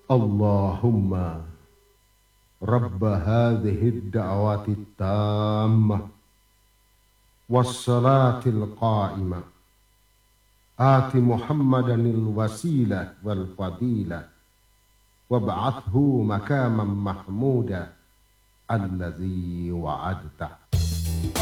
Allahumma Rabba hadhihi ad-da'wati at-tammah was-salati al-qa'imah ati Muhammadanil wasilah wal fadilah wab'athu makaman mahmuda alladzi wa'adta.